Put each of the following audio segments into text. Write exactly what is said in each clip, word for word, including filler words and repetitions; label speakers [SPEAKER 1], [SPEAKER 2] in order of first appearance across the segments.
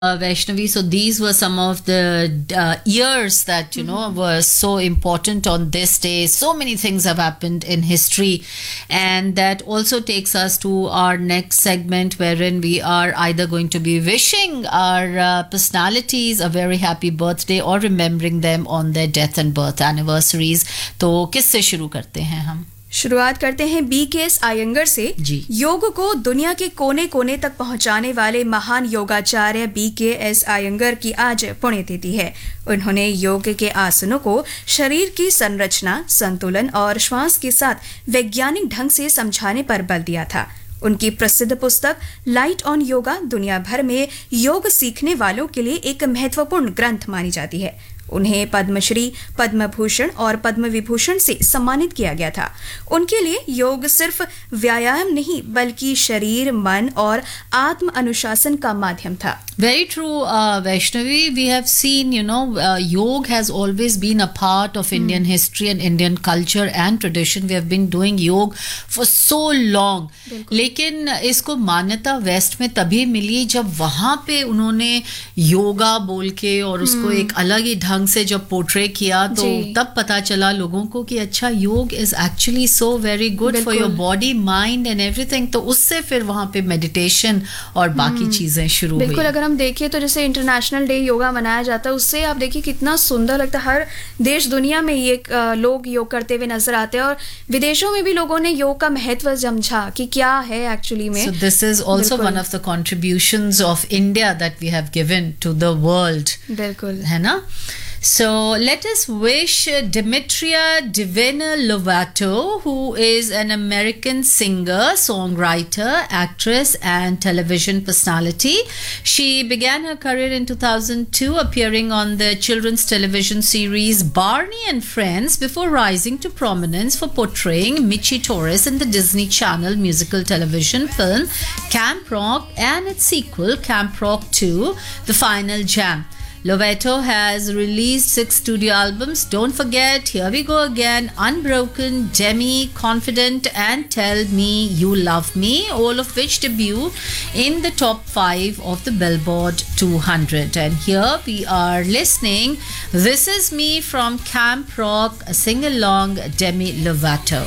[SPEAKER 1] Uh, Vaishnavi, so these were some of the uh, years that, you know, were so important on this day. So many things have happened in history. And that also takes us to our next segment, wherein we are either going to be wishing our uh, personalities a very happy birthday or remembering them on their death and birth anniversaries. तो किससे शुरू करते हैं हम?
[SPEAKER 2] शुरुआत करते हैं B के एस आयंगर से। योग को दुनिया के कोने कोने तक पहुंचाने वाले महान योगाचार्य बी के एस आयंगर की आज पुण्यतिथि है। उन्होंने योग के आसनों को शरीर की संरचना, संतुलन और श्वास के साथ वैज्ञानिक ढंग से समझाने पर बल दिया था। उनकी प्रसिद्ध पुस्तक लाइट ऑन योगा दुनिया भर में योग सीखने वालों के लिए एक महत्वपूर्ण ग्रंथ मानी जाती है। उन्हें पद्मश्री, पद्म भूषण और पद्म विभूषण से सम्मानित किया गया था। उनके लिए योग सिर्फ व्यायाम नहीं बल्कि शरीर, मन और आत्म अनुशासन का माध्यम था।
[SPEAKER 1] Very true, uh, Vaishnavi. We have seen, you know, uh, yoga has always been a part of Indian hmm. history and Indian culture and tradition. We have been doing yoga for so long. लेकिन इसको मान्यता waste में तभी मिली जब वहाँ पे उन्होंने योगा बोल के और उसको hmm. एक अलग ही ढंग से जब पोर्ट्रे किया तो तब पता चला लोगों को कि अच्छा योग is actually so very good for your body, mind and everything. तो उससे फिर वहाँ पे मेडिटेशन और बाकी hmm. चीजें शुरू हुई।
[SPEAKER 2] बिल्कुल, अगर हम देखिए तो जैसे इंटरनेशनल डे योगा मनाया जाता है, उससे आप देखिए कितना सुंदर लगता है। हर देश दुनिया में ये लोग योग करते हुए नजर आते हैं और विदेशों में भी लोगों ने योग का महत्व समझा कि क्या है एक्चुअली में।
[SPEAKER 1] So this is also one of the contributions of India that we have given to the world.
[SPEAKER 2] बिल्कुल,
[SPEAKER 1] है ना? So let us wish Demetria Divina Lovato, who is an American singer, songwriter, actress, and television personality. She began her career in two thousand two, appearing on the children's television series Barney and Friends, before rising to prominence for portraying Michi Torres in the Disney Channel musical television film Camp Rock and its sequel Camp Rock two, The Final Jam. Lovato has released six studio albums. Don't forget, Here We Go Again, Unbroken, Demi, Confident, and Tell Me You Love Me, all of which debut in the top five of the Billboard two hundred. And here we are listening. This is me from Camp Rock, a sing-along, Demi Lovato.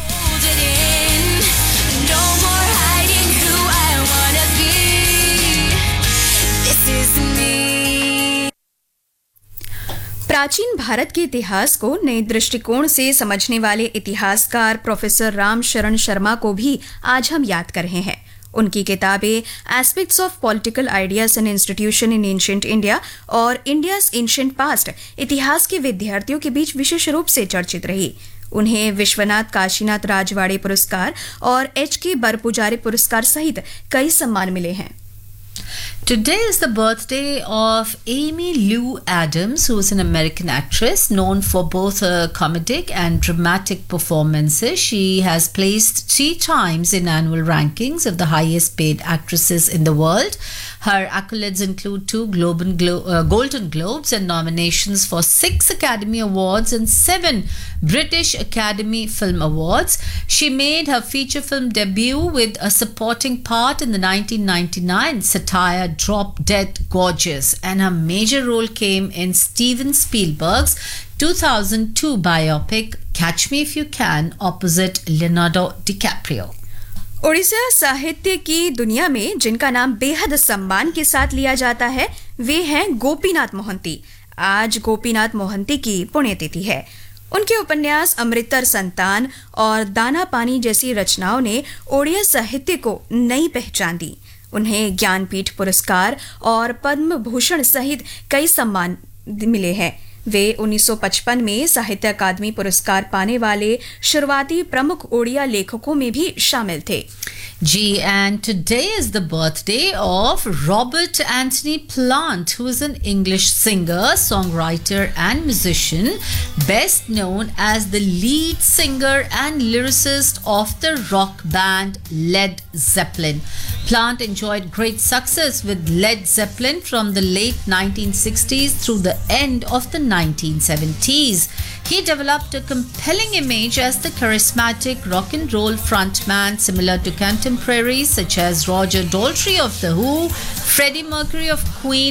[SPEAKER 2] प्राचीन भारत के इतिहास को नए दृष्टिकोण से समझने वाले इतिहासकार प्रोफेसर राम शरण शर्मा को भी आज हम याद कर रहे हैं। उनकी किताबें aspects of political ideas and institution in ancient India और इंडियाज एंशिएंट पास्ट इतिहास के विद्यार्थियों के बीच विशेष रूप से चर्चित रही। उन्हें विश्वनाथ काशीनाथ राजवाड़े पुरस्कार और एच के बरपुजारी पुरस्कार सहित कई सम्मान मिले हैं।
[SPEAKER 1] Today is the birthday of Amy Lou Adams, who is an American actress known for both her comedic and dramatic performances. She has placed three times in annual rankings of the highest paid actresses in the world. Her accolades include two Globe Glo- uh, Golden Globes and nominations for six Academy Awards and seven British Academy Film Awards. She made her feature film debut with a supporting part in the nineteen ninety-nine satire Drop Dead Gorgeous, and her major role came in Steven Spielberg's two thousand two biopic Catch Me If You Can opposite Leonardo DiCaprio.
[SPEAKER 2] Orissa साहित्य की दुनिया में जिनका नाम बेहद सम्मान के साथ लिया जाता है वे हैं गोपीनाथ मोहंती। आज गोपीनाथ मोहंती की पुण्यतिथि है। उनके उपन्यास अमृतर संतान और दाना पानी जैसी रचनाओं ने ओडिया साहित्य को नई पहचान दी। उन्हें ज्ञानपीठ पुरस्कार और पद्म भूषण सहित कई सम्मान मिले हैं। वे उन्नीस सौ पचपन में साहित्य अकादमी पुरस्कार पाने वाले शुरुआती प्रमुख ओडिया लेखकों में भी शामिल थे।
[SPEAKER 1] Gee, and today is the birthday of Robert Anthony Plant, who is an English singer, songwriter, and musician, best known as the lead singer and lyricist of the rock band Led Zeppelin. Plant enjoyed great success with Led Zeppelin from the late nineteen sixties through the end of the nineteen seventies. He developed a compelling image as the charismatic rock and roll frontman similar to contemporaries such as Roger Daltrey of The Who, Freddie Mercury of Queen,